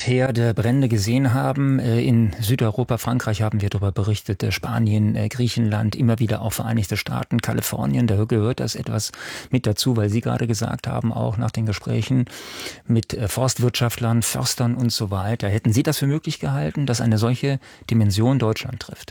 Großherde Brände gesehen haben. In Südeuropa, Frankreich haben wir darüber berichtet, Spanien, Griechenland, immer wieder auch Vereinigte Staaten, Kalifornien. Da gehört das etwas mit dazu, weil Sie gerade gesagt haben, auch nach den Gesprächen mit Forstwirtschaftlern, Förstern und so weiter. Hätten Sie das für möglich gehalten, dass eine solche Dimension Deutschland trifft?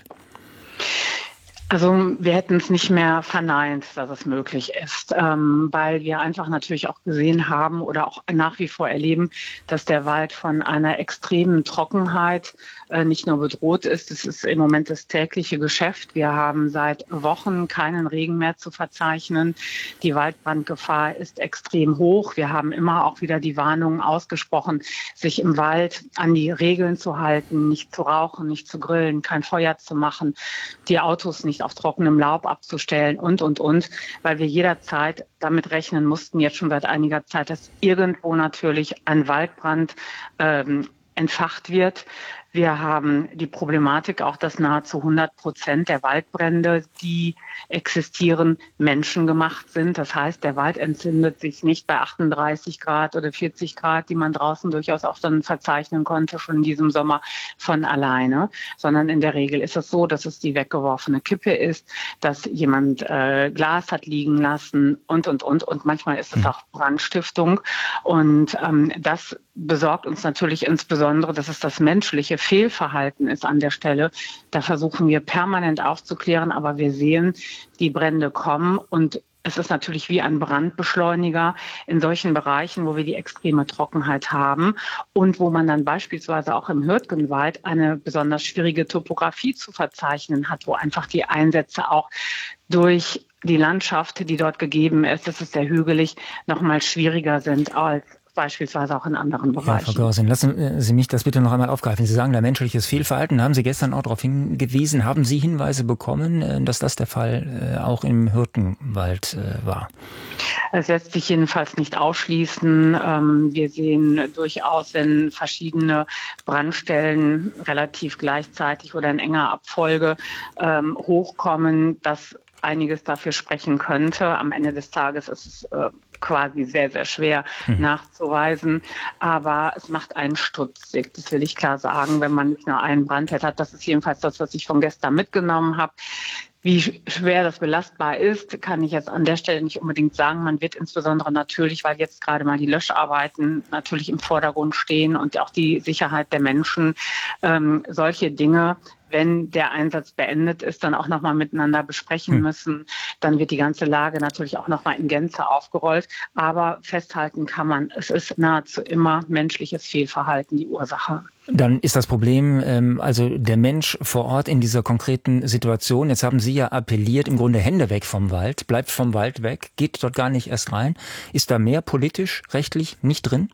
Also wir hätten es nicht mehr verneint, dass es möglich ist, weil wir einfach natürlich auch gesehen haben oder auch nach wie vor erleben, dass der Wald von einer extremen Trockenheit nicht nur bedroht ist. Es ist im Moment das tägliche Geschäft. Wir haben seit Wochen keinen Regen mehr zu verzeichnen. Die Waldbrandgefahr ist extrem hoch. Wir haben immer auch wieder die Warnungen ausgesprochen, sich im Wald an die Regeln zu halten, nicht zu rauchen, nicht zu grillen, kein Feuer zu machen, die Autos nicht auf trockenem Laub abzustellen und, weil wir jederzeit damit rechnen mussten, jetzt schon seit einiger Zeit, dass irgendwo natürlich ein Waldbrand entfacht wird. Wir haben die Problematik auch, dass nahezu 100% der Waldbrände, die existieren, menschengemacht sind. Das heißt, der Wald entzündet sich nicht bei 38 Grad oder 40 Grad, die man draußen durchaus auch dann verzeichnen konnte, schon in diesem Sommer von alleine, sondern in der Regel ist es so, dass es die weggeworfene Kippe ist, dass jemand Glas hat liegen lassen und manchmal ist es auch Brandstiftung und das besorgt uns natürlich insbesondere, dass es das menschliche Fehlverhalten ist an der Stelle. Da versuchen wir permanent aufzuklären, aber wir sehen, die Brände kommen und es ist natürlich wie ein Brandbeschleuniger in solchen Bereichen, wo wir die extreme Trockenheit haben und wo man dann beispielsweise auch im Hürtgenwald eine besonders schwierige Topografie zu verzeichnen hat, wo einfach die Einsätze auch durch die Landschaft, die dort gegeben ist, es ist sehr hügelig, noch mal schwieriger sind als beispielsweise auch in anderen Bereichen. Ja, Frau Görsin, lassen Sie mich das bitte noch einmal aufgreifen. Sie sagen da menschliches Fehlverhalten. Da haben Sie gestern auch darauf hingewiesen. Haben Sie Hinweise bekommen, dass das der Fall auch im Hürtgenwald war? Es lässt sich jedenfalls nicht ausschließen. Wir sehen durchaus, wenn verschiedene Brandstellen relativ gleichzeitig oder in enger Abfolge hochkommen, dass einiges dafür sprechen könnte. Am Ende des Tages ist es quasi sehr, sehr schwer nachzuweisen. Aber es macht einen stutzig. Das will ich klar sagen, wenn man nicht nur einen Brandherd hat. Das ist jedenfalls das, was ich von gestern mitgenommen habe. Wie schwer das belastbar ist, kann ich jetzt an der Stelle nicht unbedingt sagen. Man wird insbesondere natürlich, weil jetzt gerade mal die Löscharbeiten natürlich im Vordergrund stehen und auch die Sicherheit der Menschen, solche Dinge, wenn der Einsatz beendet ist, dann auch nochmal miteinander besprechen müssen. Dann wird die ganze Lage natürlich auch nochmal in Gänze aufgerollt. Aber festhalten kann man, es ist nahezu immer menschliches Fehlverhalten die Ursache. Dann ist das Problem, also der Mensch vor Ort in dieser konkreten Situation. Jetzt haben Sie ja appelliert, im Grunde Hände weg vom Wald, bleibt vom Wald weg, geht dort gar nicht erst rein. Ist da mehr politisch, rechtlich nicht drin?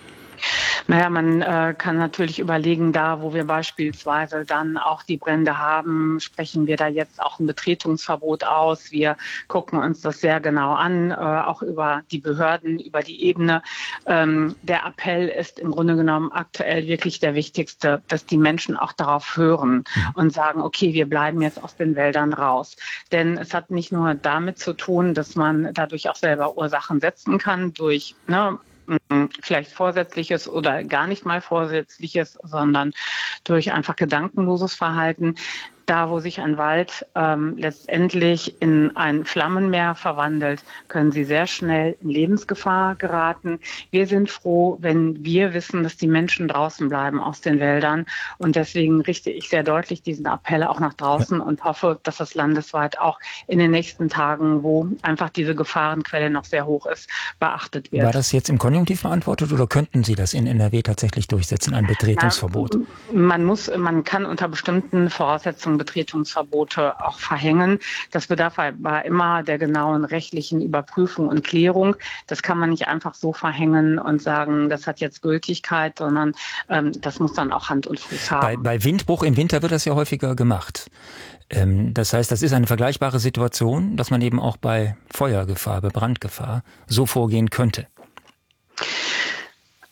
Naja, man kann natürlich überlegen, da wo wir beispielsweise dann auch die Brände haben, sprechen wir da jetzt auch ein Betretungsverbot aus. Wir gucken uns das sehr genau an, auch über die Behörden, über die Ebene. Der Appell ist im Grunde genommen aktuell wirklich der wichtigste, dass die Menschen auch darauf hören und sagen, okay, wir bleiben jetzt aus den Wäldern raus. Denn es hat nicht nur damit zu tun, dass man dadurch auch selber Ursachen setzen kann, durch vielleicht Vorsätzliches oder gar nicht mal Vorsätzliches, sondern durch einfach gedankenloses Verhalten. Da, wo sich ein Wald letztendlich in ein Flammenmeer verwandelt, können sie sehr schnell in Lebensgefahr geraten. Wir sind froh, wenn wir wissen, dass die Menschen draußen bleiben aus den Wäldern. Und deswegen richte ich sehr deutlich diesen Appell auch nach draußen und hoffe, dass das landesweit auch in den nächsten Tagen, wo einfach diese Gefahrenquelle noch sehr hoch ist, beachtet wird. War das jetzt im Konjunktiv beantwortet oder könnten Sie das in NRW tatsächlich durchsetzen, ein Betretungsverbot? Man kann unter bestimmten Voraussetzungen Betretungsverbote auch verhängen. Das bedarf aber immer der genauen rechtlichen Überprüfung und Klärung. Das kann man nicht einfach so verhängen und sagen, das hat jetzt Gültigkeit, sondern das muss dann auch Hand und Fuß haben. Bei Windbruch im Winter wird das ja häufiger gemacht. Das heißt, das ist eine vergleichbare Situation, dass man eben auch bei Feuergefahr, bei Brandgefahr so vorgehen könnte.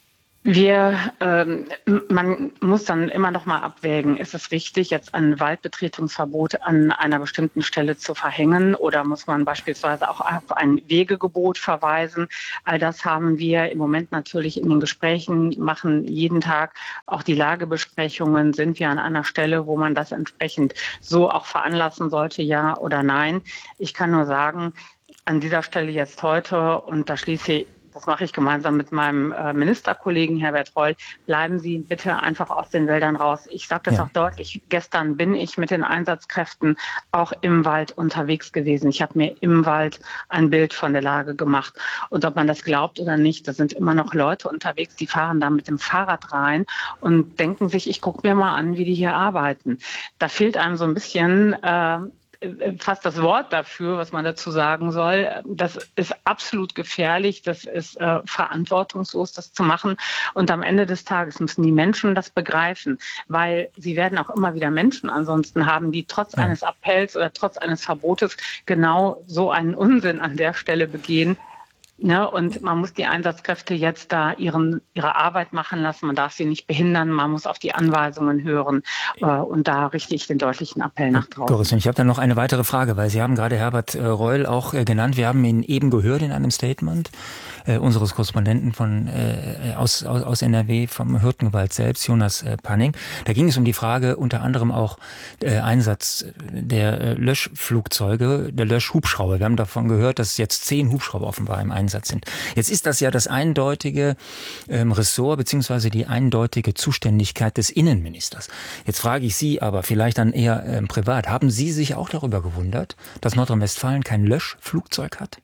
Man muss dann immer noch mal abwägen, ist es richtig, jetzt ein Waldbetretungsverbot an einer bestimmten Stelle zu verhängen oder muss man beispielsweise auch auf ein Wegegebot verweisen? All das haben wir im Moment natürlich in den Gesprächen, machen jeden Tag auch die Lagebesprechungen. Sind wir an einer Stelle, wo man das entsprechend so auch veranlassen sollte, ja oder nein? Ich kann nur sagen, an dieser Stelle jetzt heute, und das mache ich gemeinsam mit meinem Ministerkollegen Herbert Reul, bleiben Sie bitte einfach aus den Wäldern raus. Ich sage das auch deutlich. Gestern bin ich mit den Einsatzkräften auch im Wald unterwegs gewesen. Ich habe mir im Wald ein Bild von der Lage gemacht. Und ob man das glaubt oder nicht, da sind immer noch Leute unterwegs, die fahren da mit dem Fahrrad rein und denken sich, ich gucke mir mal an, wie die hier arbeiten. Da fehlt einem so ein bisschen fast das Wort dafür, was man dazu sagen soll. Das ist absolut gefährlich, das ist verantwortungslos, das zu machen. Und am Ende des Tages müssen die Menschen das begreifen, weil sie werden auch immer wieder Menschen ansonsten haben, die trotz eines Appells oder trotz eines Verbotes genau so einen Unsinn an der Stelle begehen. Ne, und man muss die Einsatzkräfte jetzt da ihre Arbeit machen lassen. Man darf sie nicht behindern. Man muss auf die Anweisungen hören. Und da richte ich den deutlichen Appell nach draußen. Ich habe dann noch eine weitere Frage, weil Sie haben gerade Herbert Reul auch genannt. Wir haben ihn eben gehört in einem Statement unseres Korrespondenten aus NRW vom Hürtgenwald selbst, Jonas Panning. Da ging es um die Frage unter anderem auch Einsatz der Löschflugzeuge, der Löschhubschrauber. Wir haben davon gehört, dass jetzt 10 Hubschrauber offenbar im Einsatz sind. Jetzt ist das ja das eindeutige Ressort beziehungsweise die eindeutige Zuständigkeit des Innenministers. Jetzt frage ich Sie aber vielleicht dann eher privat. Haben Sie sich auch darüber gewundert, dass Nordrhein-Westfalen kein Löschflugzeug hat?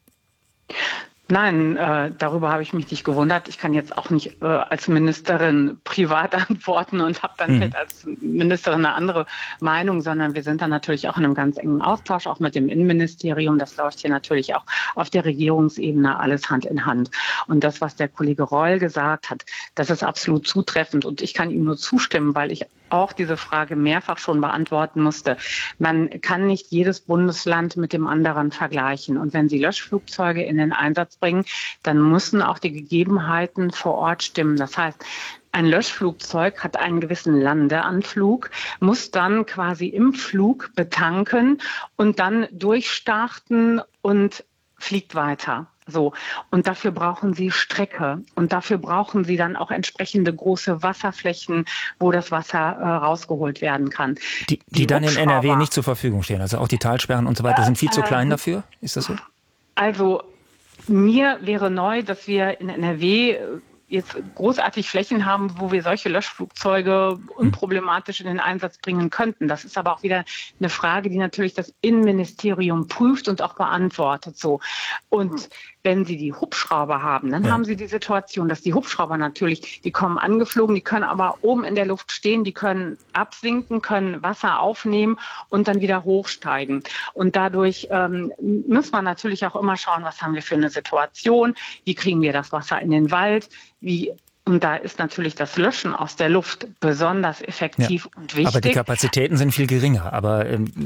Nein, darüber habe ich mich nicht gewundert. Ich kann jetzt auch nicht als Ministerin privat antworten und habe dann vielleicht als Ministerin eine andere Meinung, sondern wir sind dann natürlich auch in einem ganz engen Austausch, auch mit dem Innenministerium. Das läuft hier natürlich auch auf der Regierungsebene alles Hand in Hand. Und das, was der Kollege Reul gesagt hat, das ist absolut zutreffend. Und ich kann ihm nur zustimmen, weil ich auch diese Frage mehrfach schon beantworten musste. Man kann nicht jedes Bundesland mit dem anderen vergleichen. Und wenn Sie Löschflugzeuge in den Einsatz bringen, dann müssen auch die Gegebenheiten vor Ort stimmen. Das heißt, ein Löschflugzeug hat einen gewissen Landeanflug, muss dann quasi im Flug betanken und dann durchstarten und fliegt weiter. So. Und dafür brauchen Sie Strecke. Und dafür brauchen Sie dann auch entsprechende große Wasserflächen, wo das Wasser rausgeholt werden kann. Die dann in NRW nicht zur Verfügung stehen. Also auch die Talsperren und so weiter sind viel zu klein dafür. Ist das so? Also mir wäre neu, dass wir in NRW jetzt großartig Flächen haben, wo wir solche Löschflugzeuge unproblematisch in den Einsatz bringen könnten. Das ist aber auch wieder eine Frage, die natürlich das Innenministerium prüft und auch beantwortet. So. Und wenn Sie die Hubschrauber haben, dann haben Sie die Situation, dass die Hubschrauber natürlich, die kommen angeflogen, die können aber oben in der Luft stehen, die können absinken, können Wasser aufnehmen und dann wieder hochsteigen. Und dadurch muss man natürlich auch immer schauen, was haben wir für eine Situation, wie kriegen wir das Wasser in den Wald, und da ist natürlich das Löschen aus der Luft besonders effektiv und wichtig. Aber die Kapazitäten sind viel geringer. Aber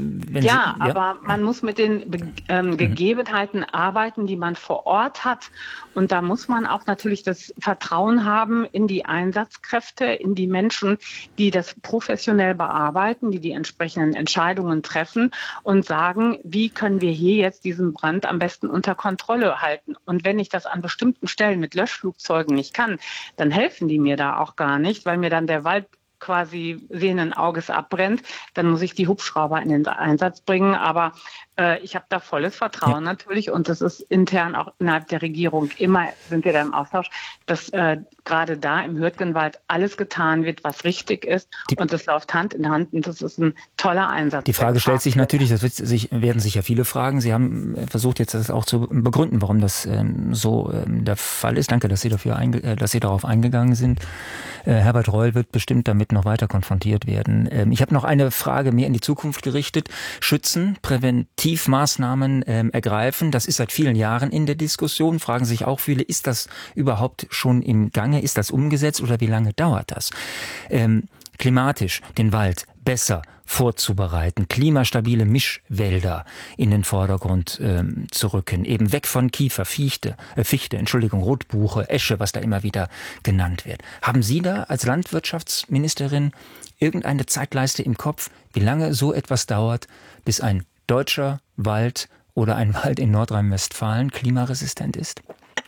aber man muss mit den Gegebenheiten arbeiten, die man vor Ort hat. Und da muss man auch natürlich das Vertrauen haben in die Einsatzkräfte, in die Menschen, die das professionell bearbeiten, die entsprechenden Entscheidungen treffen und sagen, wie können wir hier jetzt diesen Brand am besten unter Kontrolle halten. Und wenn ich das an bestimmten Stellen mit Löschflugzeugen nicht kann, dann helfen die mir da auch gar nicht, weil mir dann der Wald quasi sehenden Auges abbrennt. Dann muss ich die Hubschrauber in den Einsatz bringen. Aber ich habe da volles Vertrauen natürlich, und das ist intern auch innerhalb der Regierung immer, sind wir da im Austausch, dass gerade da im Hürtgenwald alles getan wird, was richtig ist, und das läuft Hand in Hand, und das ist ein toller Einsatz. Die Frage stellt sich natürlich, werden sich ja viele fragen. Sie haben versucht jetzt das auch zu begründen, warum das so der Fall ist. Danke, dass Sie darauf eingegangen sind. Herbert Reul wird bestimmt damit noch weiter konfrontiert werden. Ich habe noch eine Frage mehr in die Zukunft gerichtet. Schützen, Präventivmaßnahmen ergreifen, das ist seit vielen Jahren in der Diskussion. Fragen sich auch viele, ist das überhaupt schon im Gange? Ist das umgesetzt oder wie lange dauert das? Klimatisch den Wald besser vorzubereiten, klimastabile Mischwälder in den Vordergrund zu rücken, eben weg von Kiefer, Fichte, Rotbuche, Esche, was da immer wieder genannt wird. Haben Sie da als Landwirtschaftsministerin irgendeine Zeitleiste im Kopf, wie lange so etwas dauert, bis ein deutscher Wald oder ein Wald in Nordrhein-Westfalen klimaresistent ist?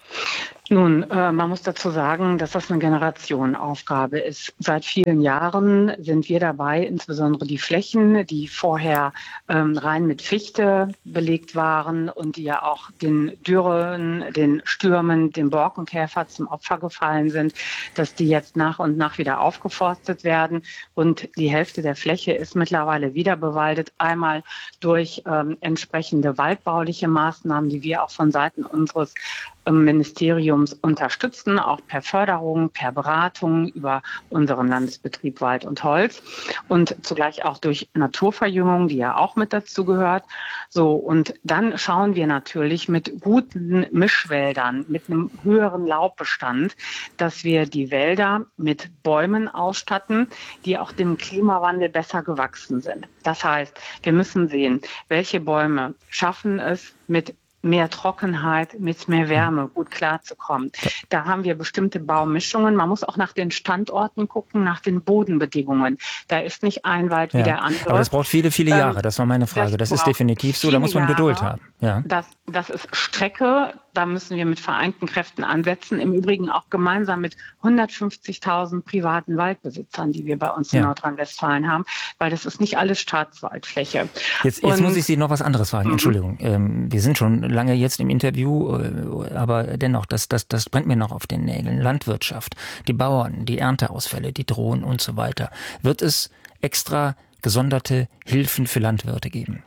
Nun, man muss dazu sagen, dass das eine Generationenaufgabe ist. Seit vielen Jahren sind wir dabei, insbesondere die Flächen, die vorher rein mit Fichte belegt waren und die ja auch den Dürren, den Stürmen, dem Borkenkäfer zum Opfer gefallen sind, dass die jetzt nach und nach wieder aufgeforstet werden. Und die Hälfte der Fläche ist mittlerweile wieder bewaldet, einmal durch entsprechende waldbauliche Maßnahmen, die wir auch von Seiten unseres Ministeriums unterstützen, auch per Förderung, per Beratung über unseren Landesbetrieb Wald und Holz und zugleich auch durch Naturverjüngung, die ja auch mit dazu gehört. So, und dann schauen wir natürlich mit guten Mischwäldern, mit einem höheren Laubbestand, dass wir die Wälder mit Bäumen ausstatten, die auch dem Klimawandel besser gewachsen sind. Das heißt, wir müssen sehen, welche Bäume schaffen es mit mehr Trockenheit, mit mehr Wärme gut klarzukommen. Da haben wir bestimmte Baumischungen. Man muss auch nach den Standorten gucken, nach den Bodenbedingungen. Da ist nicht ein Wald wie der andere. Aber das braucht viele, viele Jahre. Das war meine Frage. Das ist definitiv so. Da muss man Geduld haben. Ja. Das ist Strecke. Da müssen wir mit vereinten Kräften ansetzen. Im Übrigen auch gemeinsam mit 150.000 privaten Waldbesitzern, die wir bei uns in Nordrhein-Westfalen haben, weil das ist nicht alles Staatswaldfläche. Jetzt muss ich Sie noch was anderes fragen. Entschuldigung. Wir sind schon lange jetzt im Interview, aber dennoch, das brennt mir noch auf den Nägeln. Landwirtschaft, die Bauern, die Ernteausfälle, die drohen und so weiter. Wird es extra gesonderte Hilfen für Landwirte geben?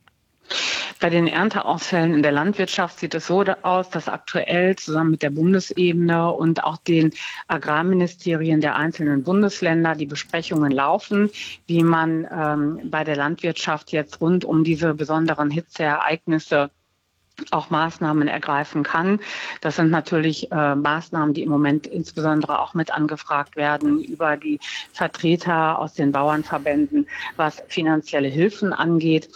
Bei den Ernteausfällen in der Landwirtschaft sieht es so aus, dass aktuell zusammen mit der Bundesebene und auch den Agrarministerien der einzelnen Bundesländer die Besprechungen laufen, wie man bei der Landwirtschaft jetzt rund um diese besonderen Hitzeereignisse auch Maßnahmen ergreifen kann. Das sind natürlich Maßnahmen, die im Moment insbesondere auch mit angefragt werden über die Vertreter aus den Bauernverbänden, was finanzielle Hilfen angeht.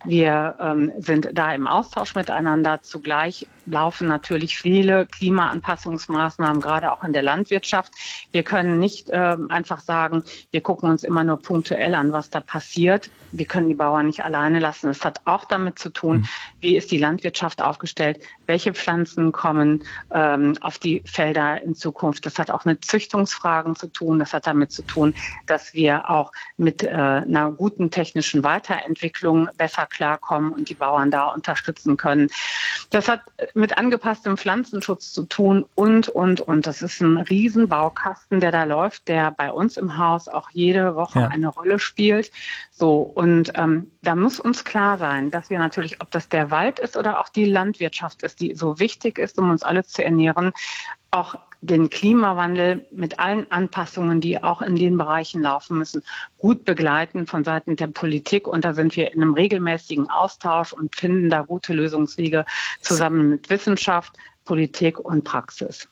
Wir sind da im Austausch miteinander. Zugleich laufen natürlich viele Klimaanpassungsmaßnahmen, gerade auch in der Landwirtschaft. Wir können nicht einfach sagen, wir gucken uns immer nur punktuell an, was da passiert. Wir können die Bauern nicht alleine lassen. Es hat auch damit zu tun, wie ist die Landwirtschaft aufgestellt, welche Pflanzen kommen auf die Felder in Zukunft. Das hat auch mit Züchtungsfragen zu tun. Das hat damit zu tun, dass wir auch mit einer guten technischen Weiterentwicklung besser klarkommen und die Bauern da unterstützen können. Das hat mit angepasstem Pflanzenschutz zu tun und. Das ist ein Riesenbaukasten, der da läuft, der bei uns im Haus auch jede Woche eine Rolle spielt. So, und da muss uns klar sein, dass wir natürlich, ob das der Wald ist oder auch die Landwirtschaft ist, die so wichtig ist, um uns alle zu ernähren, auch den Klimawandel mit allen Anpassungen, die auch in den Bereichen laufen müssen, gut begleiten von Seiten der Politik. Und da sind wir in einem regelmäßigen Austausch und finden da gute Lösungswege zusammen mit Wissenschaft, Politik und Praxis.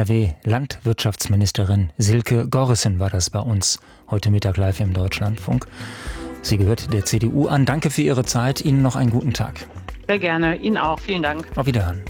NRW-Landwirtschaftsministerin Silke Gorrissen war das bei uns heute Mittag live im Deutschlandfunk. Sie gehört der CDU an. Danke für Ihre Zeit. Ihnen noch einen guten Tag. Sehr gerne. Ihnen auch. Vielen Dank. Auf Wiederhören.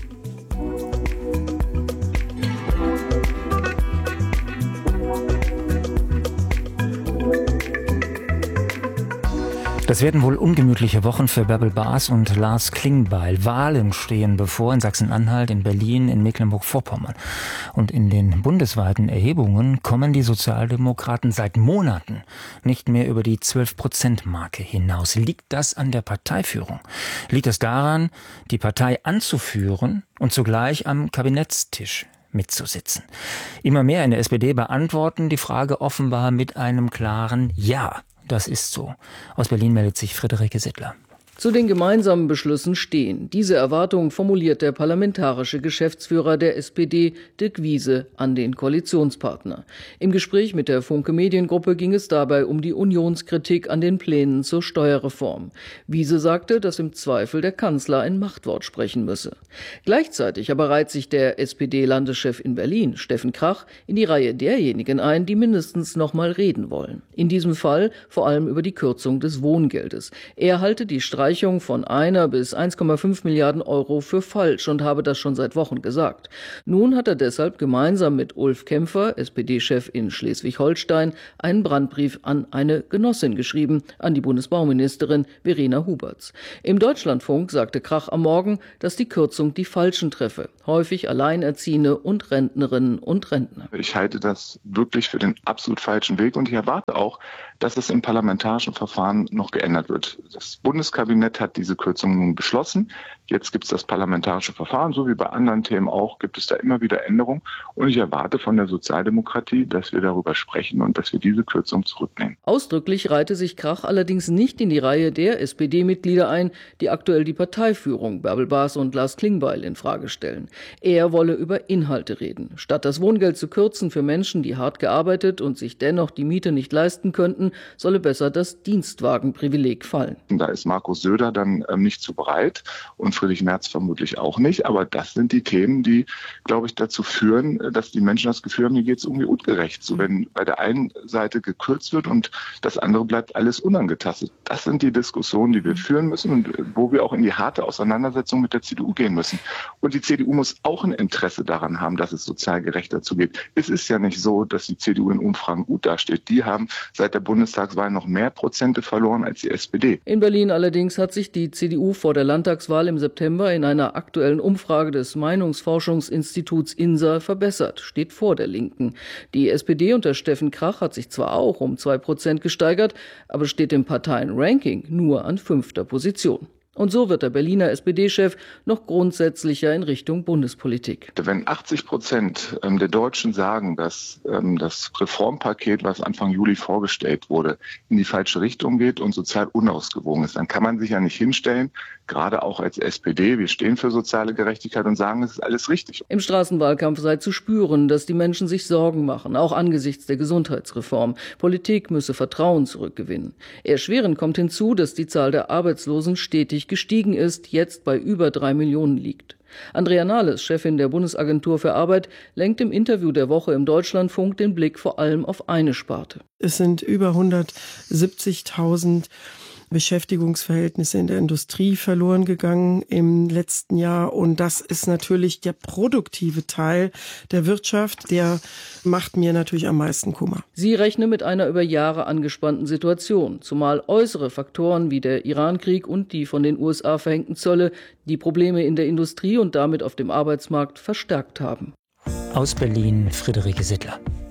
Das werden wohl ungemütliche Wochen für Bärbel Baas und Lars Klingbeil. Wahlen stehen bevor in Sachsen-Anhalt, in Berlin, in Mecklenburg-Vorpommern. Und in den bundesweiten Erhebungen kommen die Sozialdemokraten seit Monaten nicht mehr über die 12%-Marke hinaus. Liegt das an der Parteiführung? Liegt es daran, die Partei anzuführen und zugleich am Kabinettstisch mitzusitzen? Immer mehr in der SPD beantworten die Frage offenbar mit einem klaren Ja. Das ist so. Aus Berlin meldet sich Friederike Sittler. Zu den gemeinsamen Beschlüssen stehen. Diese Erwartung formuliert der parlamentarische Geschäftsführer der SPD, Dirk Wiese, an den Koalitionspartner. Im Gespräch mit der Funke Mediengruppe ging es dabei um die Unionskritik an den Plänen zur Steuerreform. Wiese sagte, dass im Zweifel der Kanzler ein Machtwort sprechen müsse. Gleichzeitig aber reiht sich der SPD-Landeschef in Berlin, Steffen Krach, in die Reihe derjenigen ein, die mindestens noch mal reden wollen. In diesem Fall vor allem über die Kürzung des Wohngeldes. Er halte die Streichung von 1 bis 1,5 Milliarden Euro für falsch und habe das schon seit Wochen gesagt. Nun hat er deshalb gemeinsam mit Ulf Kämpfer, SPD-Chef in Schleswig-Holstein, einen Brandbrief an eine Genossin geschrieben, an die Bundesbauministerin Verena Huberts. Im Deutschlandfunk sagte Krach am Morgen, dass die Kürzung die Falschen treffe, häufig Alleinerziehende und Rentnerinnen und Rentner. Ich halte das wirklich für den absolut falschen Weg und ich erwarte auch, dass es im parlamentarischen Verfahren noch geändert wird. Das Bundeskabinett hat diese Kürzung nun beschlossen. Jetzt gibt es das parlamentarische Verfahren, so wie bei anderen Themen auch, gibt es da immer wieder Änderungen. Und ich erwarte von der Sozialdemokratie, dass wir darüber sprechen und dass wir diese Kürzung zurücknehmen. Ausdrücklich reihte sich Krach allerdings nicht in die Reihe der SPD-Mitglieder ein, die aktuell die Parteiführung Bärbel Baas und Lars Klingbeil in Frage stellen. Er wolle über Inhalte reden. Statt das Wohngeld zu kürzen für Menschen, die hart gearbeitet und sich dennoch die Miete nicht leisten könnten, solle besser das Dienstwagenprivileg fallen. Da ist Markus Söder dann nicht zu bereit und Friedrich Merz vermutlich auch nicht. Aber das sind die Themen, die, glaube ich, dazu führen, dass die Menschen das Gefühl haben, hier geht es irgendwie ungerecht. So, wenn bei der einen Seite gekürzt wird und das andere bleibt alles unangetastet. Das sind die Diskussionen, die wir führen müssen und wo wir auch in die harte Auseinandersetzung mit der CDU gehen müssen. Und die CDU muss auch ein Interesse daran haben, dass es sozial gerechter zugeht. Es ist ja nicht so, dass die CDU in Umfragen gut dasteht. Die haben seit der Bundestagswahl noch mehr Prozente verloren als die SPD. In Berlin allerdings hat sich die CDU vor der Landtagswahl im September in einer aktuellen Umfrage des Meinungsforschungsinstituts INSA verbessert, steht vor der Linken. Die SPD unter Steffen Krach hat sich zwar auch um 2% gesteigert, aber steht im Parteienranking nur an 5. Position. Und so wird der Berliner SPD-Chef noch grundsätzlicher in Richtung Bundespolitik. Wenn 80% der Deutschen sagen, dass das Reformpaket, was Anfang Juli vorgestellt wurde, in die falsche Richtung geht und sozial unausgewogen ist, dann kann man sich ja nicht hinstellen, gerade auch als SPD, wir stehen für soziale Gerechtigkeit und sagen, es ist alles richtig. Im Straßenwahlkampf sei zu spüren, dass die Menschen sich Sorgen machen, auch angesichts der Gesundheitsreform. Politik müsse Vertrauen zurückgewinnen. Erschwerend kommt hinzu, dass die Zahl der Arbeitslosen stetig gestiegen ist, jetzt bei über 3 Millionen liegt. Andrea Nahles, Chefin der Bundesagentur für Arbeit, lenkt im Interview der Woche im Deutschlandfunk den Blick vor allem auf eine Sparte. Es sind über 170.000 Beschäftigungsverhältnisse in der Industrie verloren gegangen im letzten Jahr. Und das ist natürlich der produktive Teil der Wirtschaft. Der macht mir natürlich am meisten Kummer. Sie rechne mit einer über Jahre angespannten Situation, zumal äußere Faktoren wie der Irankrieg und die von den USA verhängten Zölle die Probleme in der Industrie und damit auf dem Arbeitsmarkt verstärkt haben. Aus Berlin, Friederike Sittler.